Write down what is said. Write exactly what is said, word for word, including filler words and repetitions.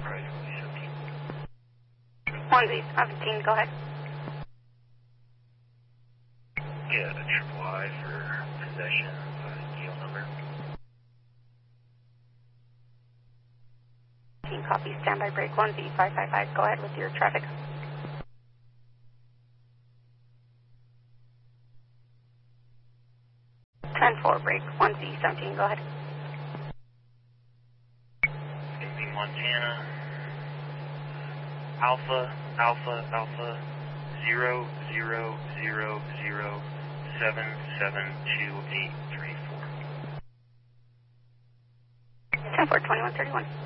one Z seventeen, go ahead. Yeah, the triple I for possession of a deal number. Copy, standby break one Z five five five, go ahead with your traffic. ten four, break one Z seventeen, go ahead. It's going to be Montana, Alpha, Alpha, Alpha, zero, zero, zero, zero, seven, seven, two, eight, three, four. ten four, twenty-one thirty-one.